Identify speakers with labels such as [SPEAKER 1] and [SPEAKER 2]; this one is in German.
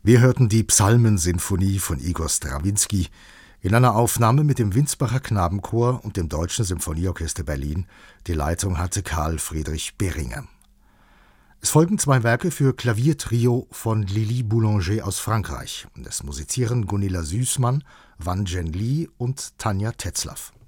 [SPEAKER 1] Wir hörten die Psalmensinfonie von Igor Strawinski in einer Aufnahme mit dem Winsbacher Knabenchor und dem Deutschen Symphonieorchester Berlin. Die Leitung hatte Karl Friedrich Behringer. Es folgen 2 Werke für Klaviertrio von Lili Boulanger aus Frankreich. Es musizieren Gunilla Süßmann, Wan Zhen Li und Tanja Tetzlaff.